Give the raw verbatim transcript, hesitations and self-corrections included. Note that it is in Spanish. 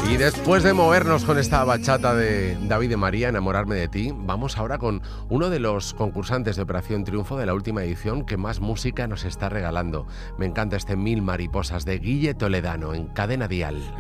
Y después de movernos con esta bachata de David de María, Enamorarme de ti, vamos ahora con uno de los concursantes de Operación Triunfo de la última edición que más música nos está regalando. Me encanta este Mil Mariposas de Guille Toledano en Cadena Dial.